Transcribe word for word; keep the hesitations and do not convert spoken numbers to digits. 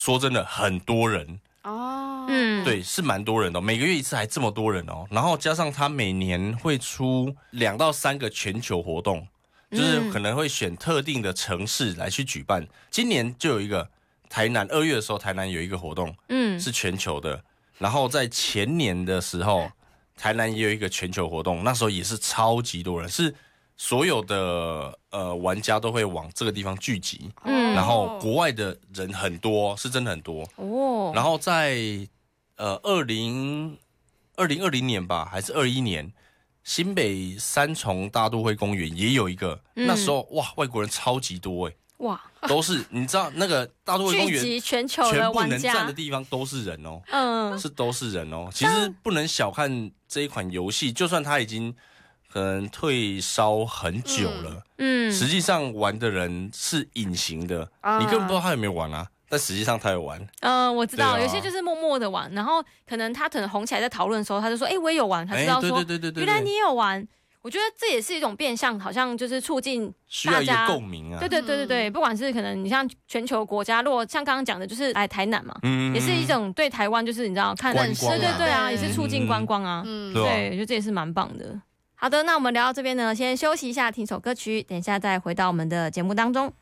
说真的，很多人哦， 嗯，对，是蛮多人的，每个月一次还这么多人哦。然后加上他每年会出两到三个全球活动，就是可能会选特定的城市来去举办。今年就有一个台南，二月的时候，台南有一个活动，嗯，是全球的。然后在前年的时候，台南也有一个全球活动，那时候也是超级多人，是所有的呃玩家都会往这个地方聚集，嗯，然后国外的人很多，是真的很多哦。然后在呃二零二零二零年吧，还是二一年，新北三重大都会公园也有一个，嗯、那时候哇，外国人超级多哎、欸。哇，都是你知道那个大都会公园聚集全球的玩家， 全部能站的地方都是人哦，嗯，是都是人哦。其实不能小看这一款游戏，就算它已经可能退烧很久了，嗯，实际上玩的人是隐形的，嗯、你根本不知道他有没有玩啊。但实际上他有玩， 嗯、呃，我知道、啊，有些就是默默的玩，然后可能他可能红起来在讨论的时候，他就说，哎、欸，我也有玩，他知道说，欸、对对对对对，原来你也有玩。我觉得这也是一种变相，好像就是促进大家需要一个共鸣啊。 对对对对对，不管是可能你像全球国家，如果像刚刚讲的，就是来台南嘛，嗯，也是一种对台湾就是你知道看认识，对对对啊，也是促进观光啊，嗯，对，我觉得这也是蛮棒的。好的，那我们聊到这边呢，先休息一下，听首歌曲，等一下再回到我们的节目当中。